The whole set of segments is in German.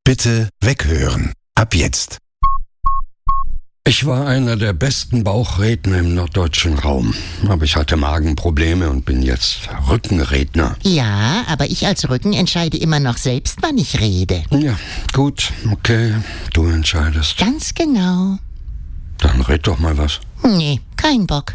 Bitte weghören. Ab jetzt. Ich war einer der besten Bauchredner im norddeutschen Raum. Aber ich hatte Magenprobleme und bin jetzt Rückenredner. Ja, aber ich als Rücken entscheide immer noch selbst, wann ich rede. Ja, gut, okay, du entscheidest. Ganz genau. Dann red doch mal was. Nee, kein Bock.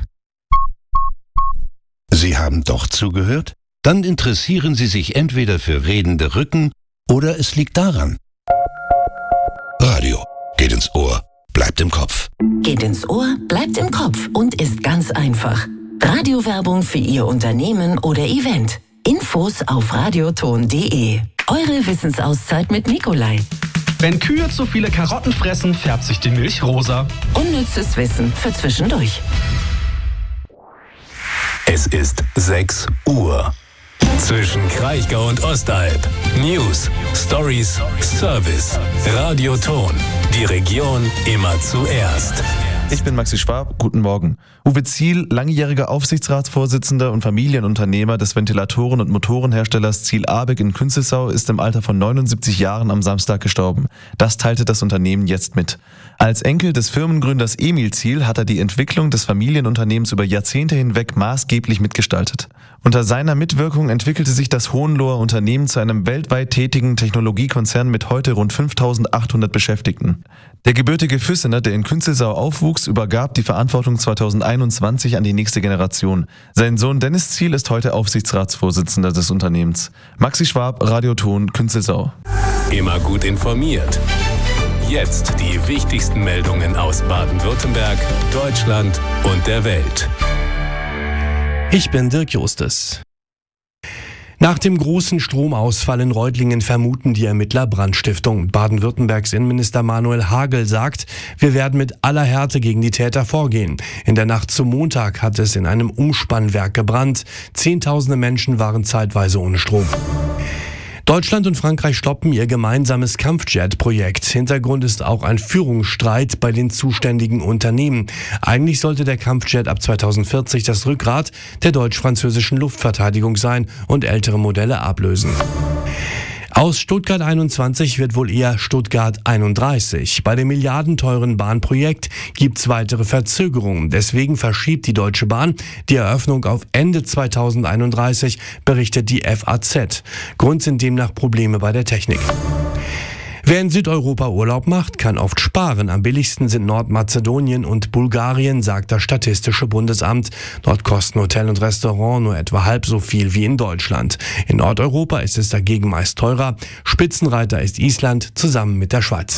Sie haben doch zugehört? Dann interessieren Sie sich entweder für redende Rücken oder es liegt daran. Radio geht ins Ohr, bleibt im Kopf. Geht ins Ohr, bleibt im Kopf und ist ganz einfach. Radiowerbung für Ihr Unternehmen oder Event. Infos auf radioton.de. Eure Wissensauszeit mit Nikolai. Wenn Kühe zu viele Karotten fressen, färbt sich die Milch rosa. Unnützes Wissen für zwischendurch. Es ist 6 Uhr. Zwischen Kraichgau und Ostalb. News, Stories, Service. Radioton. Die Region immer zuerst. Ich bin Maxi Schwab, guten Morgen. Uwe Ziel, langjähriger Aufsichtsratsvorsitzender und Familienunternehmer des Ventilatoren- und Motorenherstellers Ziel Abeg in Künzelsau, ist im Alter von 79 Jahren am Samstag gestorben. Das teilte das Unternehmen jetzt mit. Als Enkel des Firmengründers Emil Ziel hat er die Entwicklung des Familienunternehmens über Jahrzehnte hinweg maßgeblich mitgestaltet. Unter seiner Mitwirkung entwickelte sich das Hohenloher Unternehmen zu einem weltweit tätigen Technologiekonzern mit heute rund 5.800 Beschäftigten. Der gebürtige Füssener, der in Künzelsau aufwuchs, übergab die Verantwortung 2021 an die nächste Generation. Sein Sohn Dennis Ziel ist heute Aufsichtsratsvorsitzender des Unternehmens. Maxi Schwab, Radioton, Künzelsau. Immer gut informiert. Jetzt die wichtigsten Meldungen aus Baden-Württemberg, Deutschland und der Welt. Ich bin Dirk Justes. Nach dem großen Stromausfall in Reutlingen vermuten die Ermittler Brandstiftung. Baden-Württembergs Innenminister Manuel Hagel sagt, wir werden mit aller Härte gegen die Täter vorgehen. In der Nacht zum Montag hat es in einem Umspannwerk gebrannt. Zehntausende Menschen waren zeitweise ohne Strom. Deutschland und Frankreich stoppen ihr gemeinsames Kampfjet-Projekt. Hintergrund ist auch ein Führungsstreit bei den zuständigen Unternehmen. Eigentlich sollte der Kampfjet ab 2040 das Rückgrat der deutsch-französischen Luftverteidigung sein und ältere Modelle ablösen. Aus Stuttgart 21 wird wohl eher Stuttgart 31. Bei dem milliardenteuren Bahnprojekt gibt's weitere Verzögerungen. Deswegen verschiebt die Deutsche Bahn die Eröffnung auf Ende 2031, berichtet die FAZ. Grund sind demnach Probleme bei der Technik. Wer in Südeuropa Urlaub macht, kann oft sparen. Am billigsten sind Nordmazedonien und Bulgarien, sagt das Statistische Bundesamt. Dort kosten Hotel und Restaurant nur etwa halb so viel wie in Deutschland. In Nordeuropa ist es dagegen meist teurer. Spitzenreiter ist Island zusammen mit der Schweiz.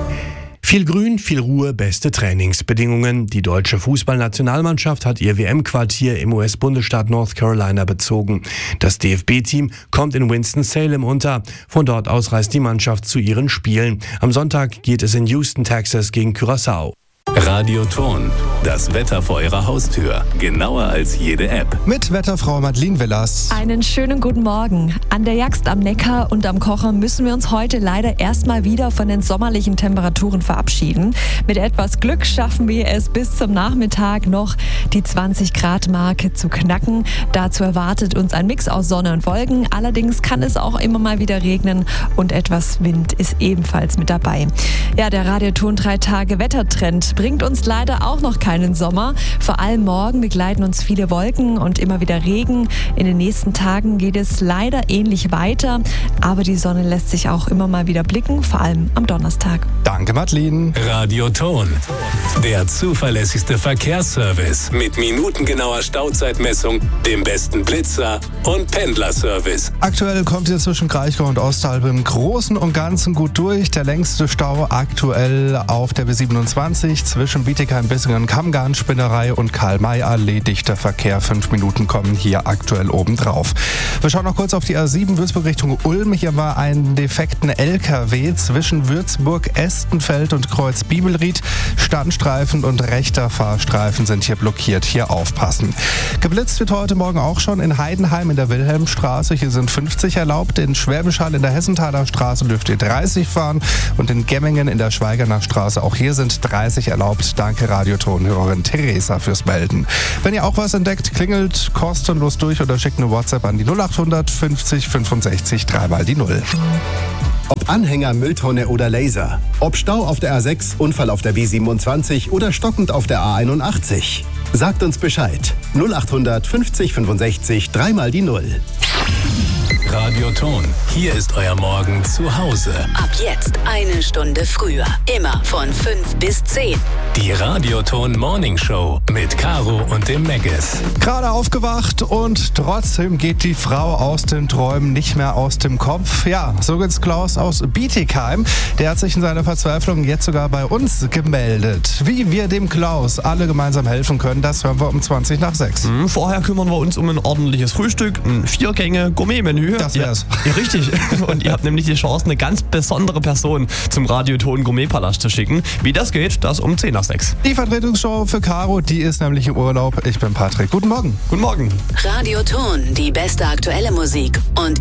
Viel Grün, viel Ruhe, beste Trainingsbedingungen. Die deutsche Fußballnationalmannschaft hat ihr WM-Quartier im US-Bundesstaat North Carolina bezogen. Das DFB-Team kommt in Winston-Salem unter. Von dort aus reist die Mannschaft zu ihren Spielen. Am Sonntag geht es in Houston, Texas gegen Curaçao. Radioton. Das Wetter vor Ihrer Haustür. Genauer als jede App. Mit Wetterfrau Madeleine Villas. Einen schönen guten Morgen. An der Jagst am Neckar und am Kocher müssen wir uns heute leider erstmal wieder von den sommerlichen Temperaturen verabschieden. Mit etwas Glück schaffen wir es bis zum Nachmittag noch die 20-Grad-Marke zu knacken. Dazu erwartet uns ein Mix aus Sonne und Wolken. Allerdings kann es auch immer mal wieder regnen und etwas Wind ist ebenfalls mit dabei. Ja, der Radioton 3 Tage Wettertrend bringt uns leider auch noch keinen Sommer. Vor allem morgen begleiten uns viele Wolken und immer wieder Regen. In den nächsten Tagen geht es leider ähnlich weiter, aber die Sonne lässt sich auch immer mal wieder blicken, vor allem am Donnerstag. Danke, Madeleine. Radioton. Der zuverlässigste Verkehrsservice mit minutengenauer Stauzeitmessung, dem besten Blitzer und Pendlerservice. Aktuell kommt ihr zwischen Kraichgau und Ostalb im Großen und Ganzen gut durch. Der längste Stau aktuell auf der B27 zwischen Bietigheim-Bissingen, Kammgarn, Spinnerei und Karl-May-Allee. Dichter Verkehr, 5 Minuten kommen hier aktuell obendrauf. Wir schauen noch kurz auf die A7 Würzburg Richtung Ulm. Hier war ein defekten LKW zwischen Würzburg, Estenfeld und Kreuz Bibelried. Standstreifen und rechter Fahrstreifen sind hier blockiert. Hier aufpassen. Geblitzt wird heute Morgen auch schon in Heidenheim in der Wilhelmstraße. Hier sind 50 erlaubt. In Schwäbisch Hall in der Hessenthaler Straße dürft ihr 30 fahren. Und in Gemmingen in der Schweigerner Straße, auch hier sind 30 erlaubt. Danke Radiotonhörerin Theresa fürs Melden. Wenn ihr auch was entdeckt, klingelt kostenlos durch oder schickt eine WhatsApp an die 0800 50 65 3 mal die 0. Ob Anhänger, Mülltonne oder Laser. Ob Stau auf der A6, Unfall auf der B27 oder stockend auf der A81. Sagt uns Bescheid. 0800 50 65 3 die 0. Radioton. Hier ist euer Morgen zu Hause. Ab jetzt 1 Stunde früher. Immer von 5 bis 10. Die Radioton Morning Show mit Caro und dem Meggis. Gerade aufgewacht und trotzdem geht die Frau aus den Träumen nicht mehr aus dem Kopf. Ja, so geht's Klaus aus Bietigheim. Der hat sich in seiner Verzweiflung jetzt sogar bei uns gemeldet. Wie wir dem Klaus alle gemeinsam helfen können, das hören wir um 20 nach 6. Vorher kümmern wir uns um ein ordentliches Frühstück, ein 4-Gänge-Gourmet-Menü. Das wär's. Ja, richtig. Und ihr habt nämlich die Chance, eine ganz besondere Person zum Radioton Gourmet-Palast zu schicken. Wie das geht, das um 10 nach 6. Die Vertretungsshow für Caro, die ist nämlich im Urlaub. Ich bin Patrick. Guten Morgen. Guten Morgen. Radioton, die beste aktuelle Musik und